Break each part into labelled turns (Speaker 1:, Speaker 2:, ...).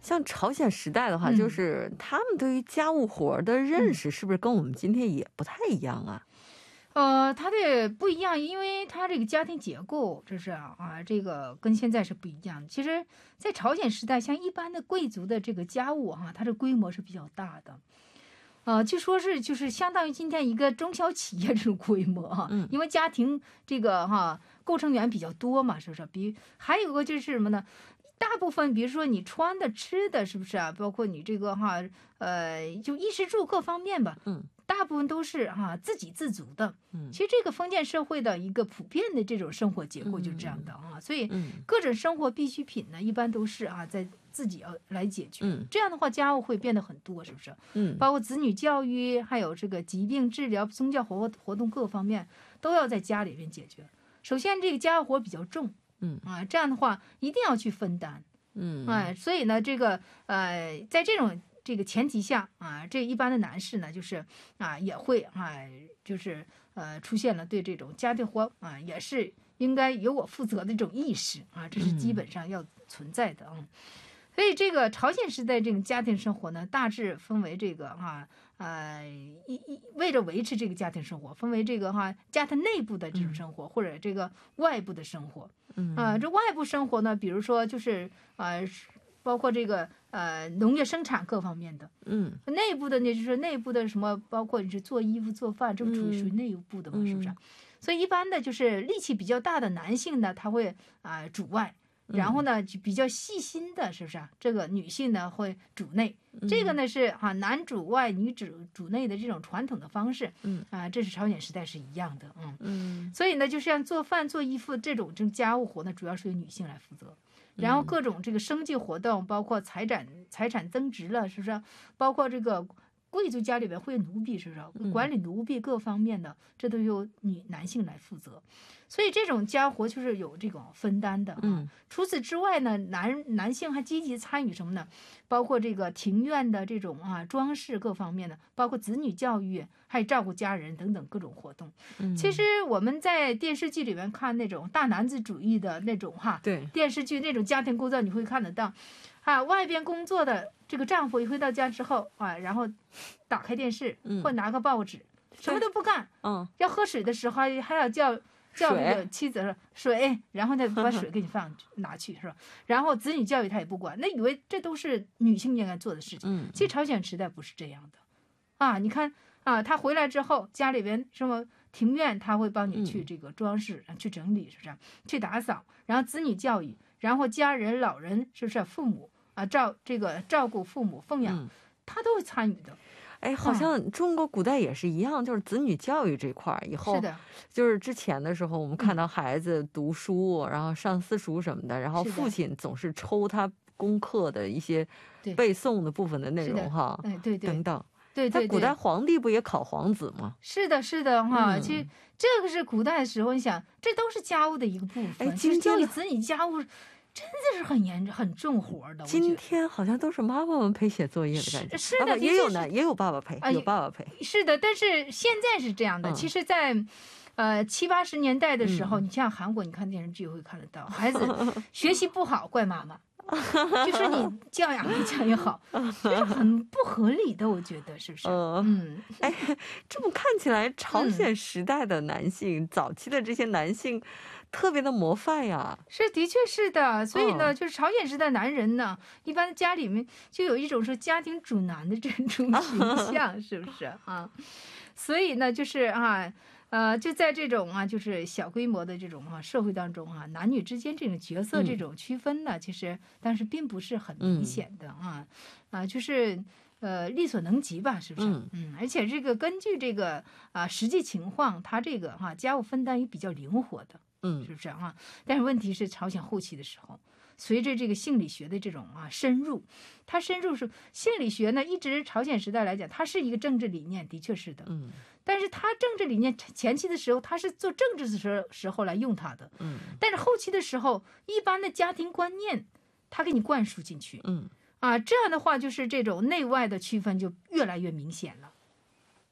Speaker 1: 像朝鲜时代的话，就是他们对于家务活的认识是不是跟我们今天也不太一样啊？
Speaker 2: 它的不一样，因为它这个家庭结构，这是这个跟现在是不一样的。其实，在朝鲜时代，像一般的贵族的这个家务它的规模是比较大的，据说是就是相当于今天一个中小企业这种规模因为家庭这个构成员比较多嘛，是不是？还有个就是什么呢？大部分比如说你穿的、吃的，是不是啊？包括你这个就衣食住各方面吧，大部分都是自给自足的。其实这个封建社会的一个普遍的这种生活结构就是这样的所以各种生活必需品呢，一般都是在自己要来解决。这样的话，家务会变得很多，是不是？包括子女教育，还有这个疾病治疗、宗教活动各方面都要在家里面解决。首先，这个家务活比较重，这样的话一定要去分担，所以呢，这个在这个前提下这一般的男士呢，就是也会就是出现了对这种家庭活也是应该由我负责的这种意识这是基本上要存在的所以这个朝鲜时代这种家庭生活呢，大致分为这个为了维持这个家庭生活，分为这个家庭内部的这种生活，或者这个外部的生活。这外部生活呢，比如说就是包括这个农业生产各方面的。内部的呢，就是内部的什么，包括你是做衣服、做饭，这个属于内部的嘛，是不是？所以一般的就是力气比较大的男性呢，他会主外。然后呢，就比较细心的，是不是这个女性呢会主内，这个呢是男主外女主内的这种传统的方式，这是朝鲜时代是一样的，所以呢，就像做饭、做衣服这种家务活呢，主要是由女性来负责。然后各种这个生计活动，包括财产增值了，是不是？包括这个贵族家里边会有奴婢，是不是？管理奴婢各方面的，这都由男性来负责。所以这种家活就是有这种分担的。除此之外呢，男性还积极参与什么呢？包括这个庭院的这种装饰各方面的，包括子女教育，还有照顾家人等等各种活动。其实我们在电视剧里面看那种大男子主义的那种
Speaker 1: 对
Speaker 2: 电视剧那种家庭构造，你会看得到外边工作的这个丈夫一回到家之后然后打开电视或拿个报纸，什么都不干，要喝水的时候还要叫那个妻子水，然后再把水给你拿去，是吧？然后子女教育他也不管，那以为这都是女性应该做的事情。其实朝鲜时代不是这样的你看他回来之后，家里边什么庭院他会帮你去这个装饰，去整理，是不是？去打扫，然后子女教育，然后家人老人是不是父母照顾父母奉养，他都会参与的。
Speaker 1: 好像中国古代也是一样，就是子女教育这块以后，
Speaker 2: 是的，
Speaker 1: 就是之前的时候，我们看到孩子读书，然后上私塾什么的，然后父亲总是抽他功课的一些背诵的部分的内容
Speaker 2: 对
Speaker 1: 等等。
Speaker 2: 对，
Speaker 1: 古代皇帝不也考皇子吗？
Speaker 2: 是的其实这个是古代的时候，你想这都是家务的一个部分。其实教育子女家务真的是很重活的。
Speaker 1: 今天好像都是妈妈们陪写作业的感觉。
Speaker 2: 是的，
Speaker 1: 也有爸爸陪，有爸爸陪。
Speaker 2: 是的，但是现在是这样的。其实在70、80年代的时候，你像韩国，你看电视剧会看得到，孩子学习不好怪妈妈，就说你教养没教育好，这是很不合理的，我觉得是不是？
Speaker 1: 这么看起来，朝鲜时代的男性，早期的这些男性，特别的模范呀。
Speaker 2: 的确是的。所以呢，就是朝鲜时代男人呢，一般家里面就有一种说家庭主男的这种形象，是不是所以呢，就是就在这种就是小规模的这种社会当中男女之间这种角色这种区分呢，其实但是并不是很明显的就是力所能及吧，是不是？而且这个根据这个实际情况，他这个家务分担也比较灵活的，是不是但是问题是朝鲜后期的时候，随着这个性理学的这种深入，它深入是性理学呢，一直朝鲜时代来讲，它是一个政治理念，的确是的。但是它政治理念前期的时候，它是做政治的时候来用它的。但是后期的时候，一般的家庭观念，它给你灌输进去。这样的话，就是这种内外的区分就越来越明显了。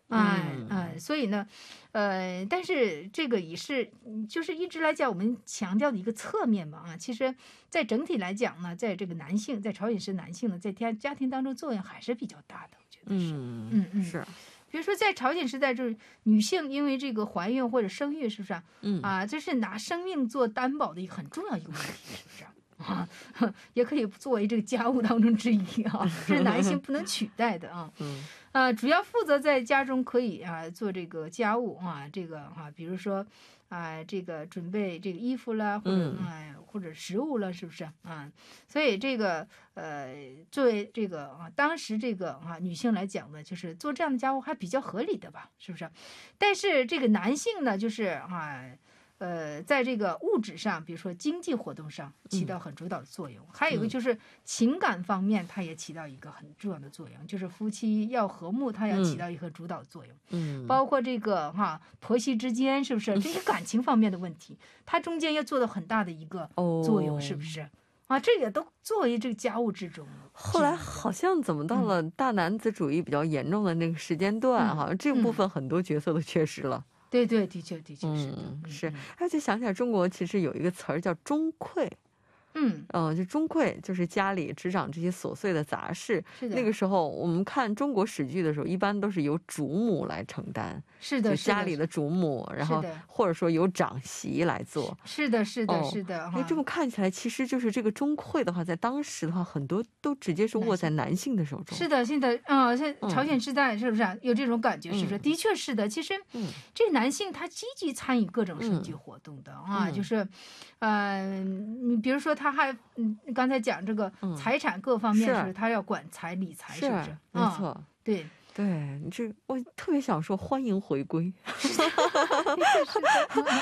Speaker 2: 所以呢，但是这个也是就是一直来讲我们强调的一个侧面嘛其实在整体来讲呢，在这个男性，在朝鲜式男性呢，在家庭当中作用还是比较大的，我觉得是。
Speaker 1: 是。
Speaker 2: 比如说在朝鲜时代，就是女性因为这个怀孕或者生育，是不是这是拿生命做担保的一个很重要一个问题，是不是也可以作为这个家务当中之一这是男性不能取代的主要负责在家中可以做这个家务这个比如说这个准备这个衣服啦，或者食物了，是不是所以这个作为这个当时这个女性来讲呢，就是做这样的家务还比较合理的吧，是不是？但是这个男性呢，就是在这个物质上，比如说经济活动上起到很主导的作用，还有一个就是情感方面，它也起到一个很重要的作用，就是夫妻要和睦，它要起到一个主导作用。包括这个婆媳之间，是不是这些感情方面的问题，它中间要做到很大的一个作用，是不是？这也都作为这个家务之中。
Speaker 1: 后来好像怎么到了大男子主义比较严重的那个时间段，好像这个部分很多角色都缺失了。
Speaker 2: 对，的确
Speaker 1: 是。而且想起来中国其实有一个词儿叫中馈。就中馈就是家里执掌这些琐碎的杂事。那个时候我们看中国史剧的时候，一般都是由主母来承担，
Speaker 2: 是的，
Speaker 1: 家里的主母，然后或者说由长媳来做。
Speaker 2: 是的。
Speaker 1: 这么看起来，其实就是这个中馈的话，在当时的话，很多都直接是握在男性的手中。
Speaker 2: 是的，现在朝鲜时代是不是有这种感觉？是不是？的确是的。其实这个男性他积极参与各种生计活动的就是你比如说他还刚才讲这个财产各方面是他要管财理财，是不是？
Speaker 1: 没错，
Speaker 2: 对，
Speaker 1: 你这我特别想说欢迎回归。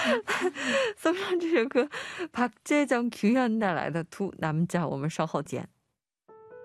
Speaker 1: 送上这首歌，박재정 규현带来的《두 남자》，我们稍后见。